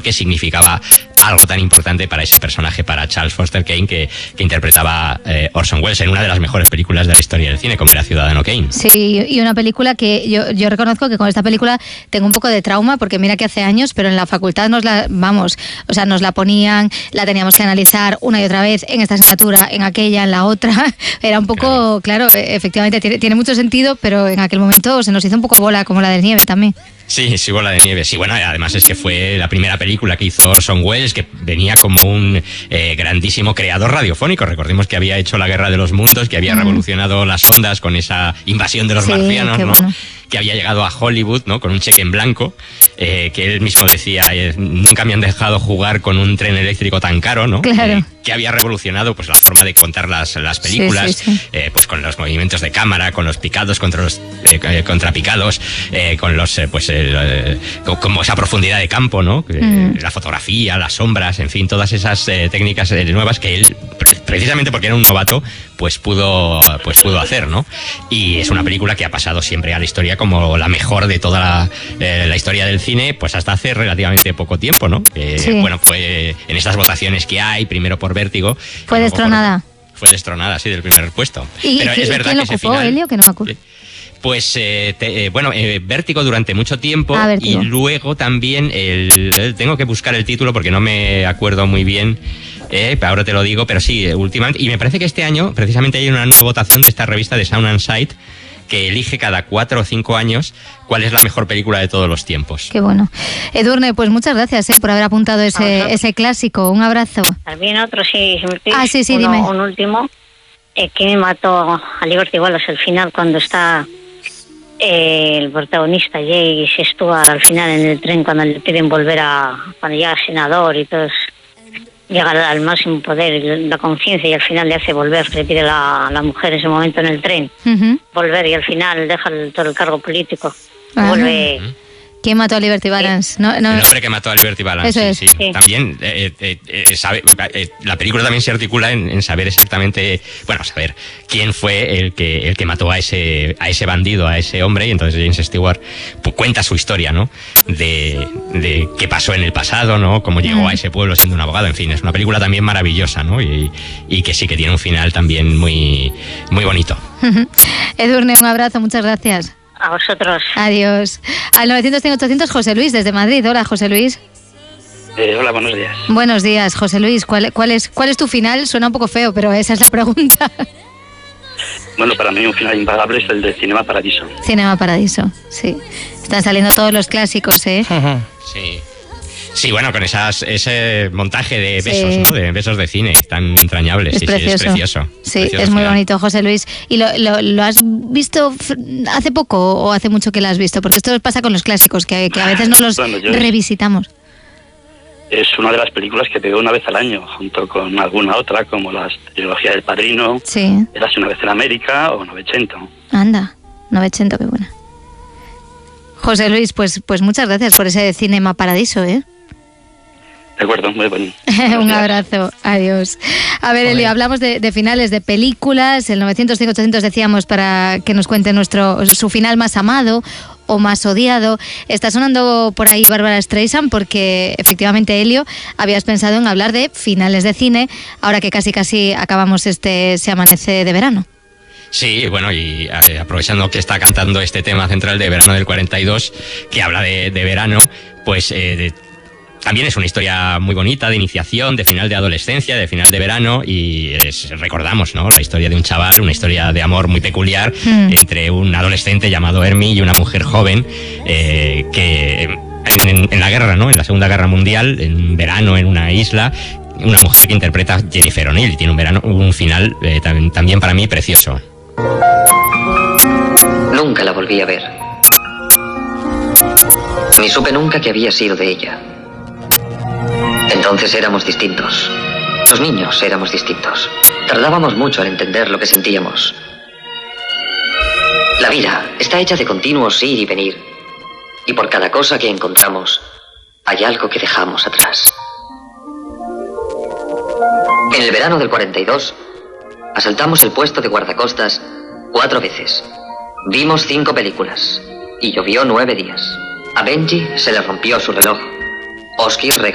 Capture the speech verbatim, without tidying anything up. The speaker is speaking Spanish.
porque significaba algo tan importante para ese personaje, para Charles Foster Kane, que, que interpretaba eh, Orson Welles en una de las mejores películas de la historia del cine, como era Ciudadano Kane. Sí, y una película que yo, yo reconozco que con esta película tengo un poco de trauma, porque mira que hace años, pero en la facultad nos la, vamos, o sea, nos la ponían, la teníamos que analizar una y otra vez, en esta asignatura, en aquella, en la otra. Era un poco, claro, claro efectivamente tiene, tiene mucho sentido, pero en aquel momento se nos hizo un poco bola, como la de nieve también. Sí, sí, Bola de Nieve. Sí, bueno, además es que fue la primera película que hizo Orson Welles, que venía como un eh, grandísimo creador radiofónico. Recordemos que había hecho La Guerra de los Mundos, que había mm. revolucionado las ondas con esa invasión de los sí, marcianos, ¿no? Bueno. Que había llegado a Hollywood, ¿no? Con un cheque en blanco, eh, que él mismo decía, eh, nunca me han dejado jugar con un tren eléctrico tan caro, ¿no? Claro. Eh, que había revolucionado pues la forma de contar las, las películas, sí, sí, sí. Eh, pues con los movimientos de cámara, con los picados contra los eh, contrapicados, eh, con los eh, pues eh, como esa profundidad de campo, ¿no? Eh, mm. La fotografía, las sombras, en fin, todas esas eh, técnicas eh, nuevas que él, pre precisamente porque era un novato, pues pudo, pues pudo hacer, ¿no? Y es una película que ha pasado siempre a la historia como la mejor de toda la, eh, la historia del cine, pues hasta hace relativamente poco tiempo, ¿no? Eh, sí. Bueno, fue en estas votaciones que hay, primero por Vértigo. Fue destronada. Por, fue destronada, sí, del primer puesto. ¿Y Pero ¿quién, es verdad ¿quién que lo ocupó, ese final, Elio? Que no me acuerdo. Pues, eh, te, eh, bueno, eh, Vértigo durante mucho tiempo ah, y luego también, el, el, tengo que buscar el título porque no me acuerdo muy bien, eh, ahora te lo digo, pero sí, últimamente, y me parece que este año precisamente hay una nueva votación de esta revista de Sound and Sight, que elige cada cuatro o cinco años cuál es la mejor película de todos los tiempos. Qué bueno. Edurne, pues muchas gracias eh, por haber apuntado ese, ese clásico. Un abrazo. También otro, sí. Si me pides, ah, sí, sí, uno, dime. Un último, eh, que me mató a Liberty Wallace al final, cuando está eh, el protagonista, Jay Stewart, al final en el tren, cuando le piden volver a... cuando llega senador y todo, llega al máximo poder y la conciencia, y al final le hace volver, le pide a la, la mujer en ese momento en el tren, uh-huh. volver, y al final deja el, todo el cargo político. Uh-huh. Vuelve... Uh-huh. ¿Quién mató a Liberty Balance? Sí. No, no... El hombre que mató a Liberty Balance. Eso sí, es. sí. Sí. También eh, eh, eh, sabe, eh, la película también se articula en, en saber exactamente, bueno, saber quién fue el que el que mató a ese a ese bandido, a ese hombre, y entonces James Stewart pues, cuenta su historia, ¿no? De, de qué pasó en el pasado, ¿no? Cómo llegó mm. a ese pueblo siendo un abogado, en fin, es una película también maravillosa, ¿no? Y, y que sí que tiene un final también muy muy bonito. Edurne, un abrazo, muchas gracias. A vosotros. Adiós. Al novecientos cien ochocientos, José Luis, desde Madrid. Hola, José Luis. Eh, hola, buenos días. Buenos días, José Luis. ¿Cuál, cuál, es, ¿Cuál es tu final? Suena un poco feo, pero esa es la pregunta. Bueno, para mí un final impagable es el de Cinema Paradiso. Cinema Paradiso, sí. Están saliendo todos los clásicos, ¿eh? Sí. Sí, bueno, con esas, ese montaje de besos, sí. ¿no? De besos de cine, tan entrañables. Es sí, precioso. Sí, es precioso. Sí, precioso es muy final. bonito, José Luis. ¿Y lo, lo, lo has visto hace poco o hace mucho que lo has visto? Porque esto pasa con los clásicos, que, que a veces no los bueno, revisitamos. Es una de las películas que veo una vez al año, junto con alguna otra, como la trilogía del Padrino, sí. Érase una vez en América o Novecento. Anda, Novecento, qué buena. José Luis, pues, pues muchas gracias por ese Cinema Paradiso, ¿eh? De acuerdo, muy bonito. Un abrazo, adiós. A ver, Elio, hablamos de, de finales de películas, el novecientos cien ochocientos decíamos para que nos cuente nuestro su final más amado o más odiado. Está sonando por ahí Bárbara Streisand porque efectivamente, Elio, habías pensado en hablar de finales de cine, ahora que casi casi acabamos este Se amanece de verano. Sí, bueno, y eh, aprovechando que está cantando este tema central de verano del cuarenta y dos, que habla de, de verano, pues... Eh, de, También es una historia muy bonita de iniciación, de final de adolescencia, de final de verano, y es, recordamos, ¿no? La historia de un chaval, una historia de amor muy peculiar mm. entre un adolescente llamado Hermie y una mujer joven eh, que en, en la guerra, ¿no? En la Segunda Guerra Mundial, en verano en una isla, una mujer que interpreta Jennifer O'Neill, tiene un verano, un final eh, también, también para mí precioso. Nunca la volví a ver, ni supe nunca que había sido de ella. Entonces éramos distintos. Los niños éramos distintos. Tardábamos mucho en entender lo que sentíamos. La vida está hecha de continuos ir y venir. Y por cada cosa que encontramos, hay algo que dejamos atrás. En el verano del cuarenta y dos, asaltamos el puesto de guardacostas cuatro veces. Vimos cinco películas. Y llovió nueve días. A Benji se le rompió su reloj. Oski regaló